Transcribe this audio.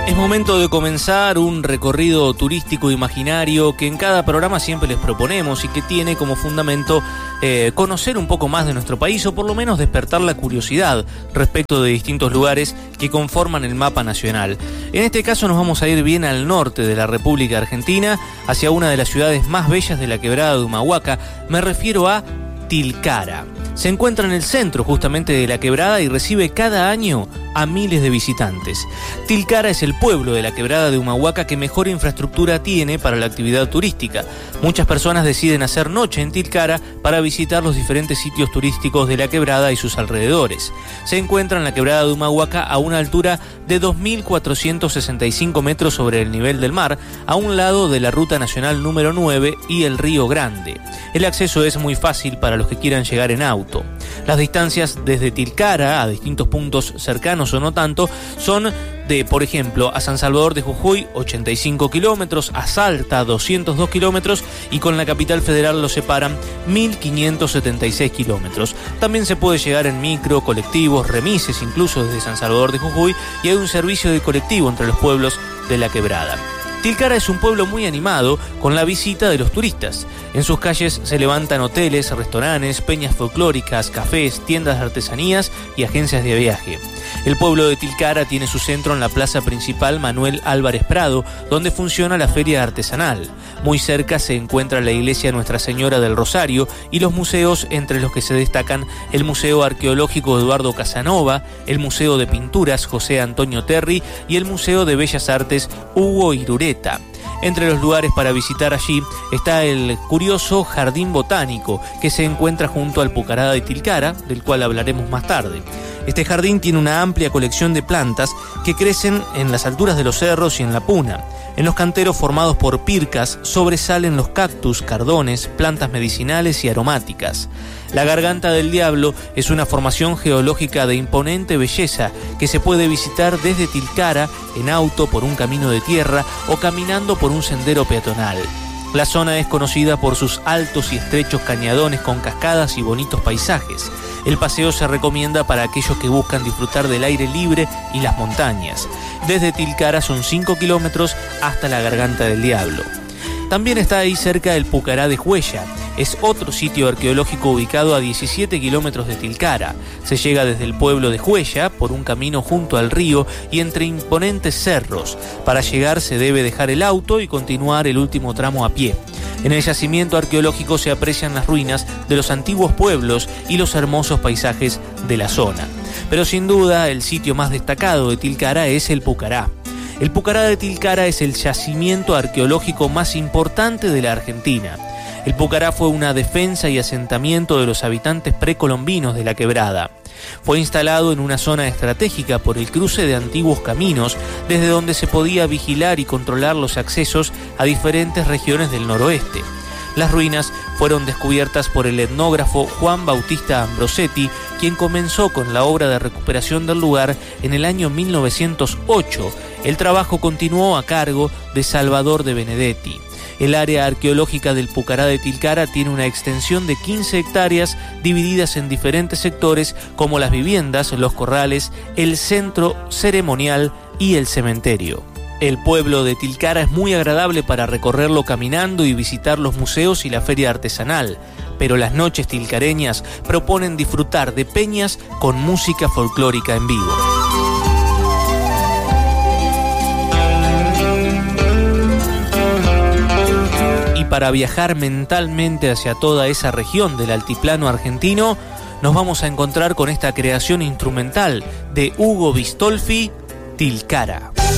Es momento de comenzar un recorrido turístico imaginario que en cada programa siempre les proponemos y que tiene como fundamento conocer un poco más de nuestro país o por lo menos despertar la curiosidad respecto de distintos lugares que conforman el mapa nacional. En este caso nos vamos a ir bien al norte de la República Argentina, hacia una de las ciudades más bellas de la quebrada de Humahuaca. Me refiero a Tilcara. Se encuentra en el centro justamente de la quebrada y recibe cada año a miles de visitantes. Tilcara es el pueblo de la quebrada de Humahuaca que mejor infraestructura tiene para la actividad turística. Muchas personas deciden hacer noche en Tilcara para visitar los diferentes sitios turísticos de la quebrada y sus alrededores. Se encuentra en la quebrada de Humahuaca a una altura de 2.465 metros sobre el nivel del mar, a un lado de la Ruta Nacional número 9 y el Río Grande. El acceso es muy fácil para los que quieran llegar en auto. Las distancias desde Tilcara a distintos puntos cercanos o no tanto son de, por ejemplo, a San Salvador de Jujuy 85 kilómetros, a Salta 202 kilómetros y con la capital federal los separan 1.576 kilómetros. También se puede llegar en micro, colectivos, remises incluso desde San Salvador de Jujuy, y hay un servicio de colectivo entre los pueblos de la quebrada. Tilcara es un pueblo muy animado con la visita de los turistas. En sus calles se levantan hoteles, restaurantes, peñas folclóricas, cafés, tiendas de artesanías y agencias de viaje. El pueblo de Tilcara tiene su centro en la plaza principal Manuel Álvarez Prado, donde funciona la feria artesanal. Muy cerca se encuentra la iglesia Nuestra Señora del Rosario y los museos, entre los que se destacan el Museo Arqueológico Eduardo Casanova, el Museo de Pinturas José Antonio Terry y el Museo de Bellas Artes Hugo Irureta. Entre los lugares para visitar allí está el curioso Jardín Botánico, que se encuentra junto al Pucará de Tilcara, del cual hablaremos más tarde. Este jardín tiene una amplia colección de plantas que crecen en las alturas de los cerros y en la puna. En los canteros formados por pircas sobresalen los cactus, cardones, plantas medicinales y aromáticas. La Garganta del Diablo es una formación geológica de imponente belleza que se puede visitar desde Tilcara en auto por un camino de tierra o caminando por un sendero peatonal. La zona es conocida por sus altos y estrechos cañadones con cascadas y bonitos paisajes. El paseo se recomienda para aquellos que buscan disfrutar del aire libre y las montañas. Desde Tilcara son 5 kilómetros hasta la Garganta del Diablo. También está ahí cerca el Pucará de Huella. Es otro sitio arqueológico ubicado a 17 kilómetros de Tilcara. Se llega desde el pueblo de Huella por un camino junto al río y entre imponentes cerros. Para llegar se debe dejar el auto y continuar el último tramo a pie. En el yacimiento arqueológico se aprecian las ruinas de los antiguos pueblos y los hermosos paisajes de la zona. Pero sin duda el sitio más destacado de Tilcara es el Pucará. El Pucará de Tilcara es el yacimiento arqueológico más importante de la Argentina. El Pucará fue una defensa y asentamiento de los habitantes precolombinos de la quebrada. Fue instalado en una zona estratégica por el cruce de antiguos caminos, desde donde se podía vigilar y controlar los accesos a diferentes regiones del noroeste. Las ruinas fueron descubiertas por el etnógrafo Juan Bautista Ambrosetti, quien comenzó con la obra de recuperación del lugar en el año 1908. El trabajo continuó a cargo de Salvador de Benedetti. El área arqueológica del Pucará de Tilcara tiene una extensión de 15 hectáreas divididas en diferentes sectores como las viviendas, los corrales, el centro ceremonial y el cementerio. El pueblo de Tilcara es muy agradable para recorrerlo caminando y visitar los museos y la feria artesanal, pero las noches tilcareñas proponen disfrutar de peñas con música folclórica en vivo. Y para viajar mentalmente hacia toda esa región del altiplano argentino, nos vamos a encontrar con esta creación instrumental de Hugo Bistolfi, Tilcara.